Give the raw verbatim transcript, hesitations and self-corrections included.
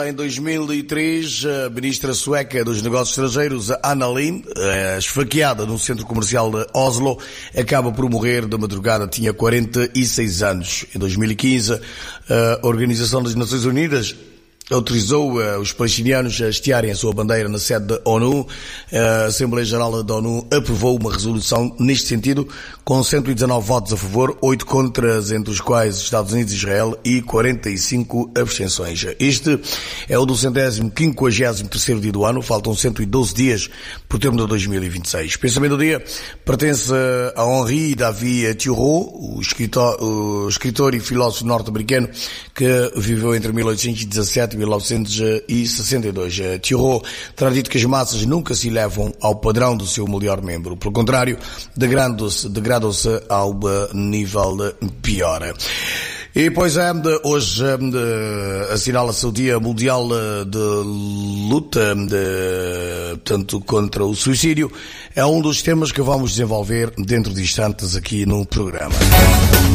Em dois mil e três, a ministra sueca dos Negócios Estrangeiros, Anna Lindh, esfaqueada num centro comercial de Oslo, acaba por morrer de madrugada, tinha quarenta e seis anos. Em dois mil e quinze, a Organização das Nações Unidas autorizou uh, os palestinianos a hastearem a sua bandeira na sede da ONU. A Assembleia Geral da ONU aprovou uma resolução neste sentido, com cento e dezanove votos a favor, oito contras, entre os quais Estados Unidos e Israel, e quarenta e cinco abstenções. Este é o duzentésimo quinquagésimo terceiro dia do ano, faltam cento e doze dias por termo de dois mil e vinte e seis. O pensamento do dia pertence a Henri David Thoreau, o escritor, o escritor e filósofo norte-americano que viveu entre mil oitocentos e dezassete e mil novecentos e sessenta e dois. Thoreau terá dito que as massas nunca se elevam ao padrão do seu melhor membro. Pelo contrário, degradam-se, degradam-se ao nível pior. E, pois é, hoje assinala-se o Dia Mundial de Luta de, tanto contra o suicídio. É um dos temas que vamos desenvolver dentro de instantes aqui no programa.